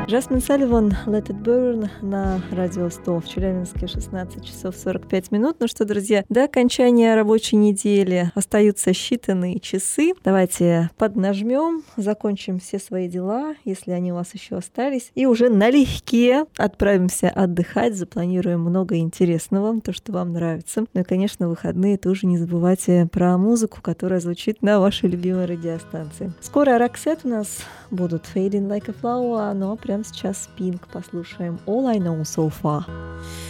Жасмин Салливан, Let It Burn на Радио 100 в Челябинске 16 часов 45 минут. Ну что, друзья, до окончания рабочей недели остаются считанные часы. Давайте поднажмем, закончим все свои дела, если они у вас еще остались, и уже налегке отправимся отдыхать, запланируем много интересного, то, что вам нравится. Ну и, конечно, в выходные тоже не забывайте про музыку, которая звучит на вашей любимой радиостанции. Скоро Roxette у нас будут Fading Like a Flower, но прямо сейчас Pink послушаем All I Know So Far.